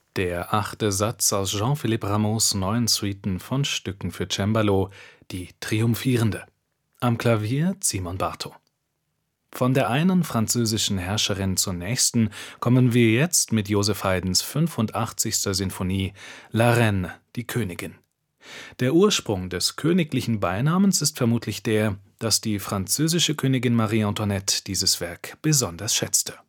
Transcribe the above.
Der achte Satz aus Jean-Philippe Rameaus neuen Suiten von Stücken für Cembalo, die Triumphierende. Am Klavier Simon Bartho. Von der einen französischen Herrscherin zur nächsten kommen wir jetzt mit Joseph Haydns 85. Sinfonie La Reine, die Königin. Der Ursprung des königlichen Beinamens ist vermutlich der, dass die französische Königin Marie Antoinette dieses Werk besonders schätzte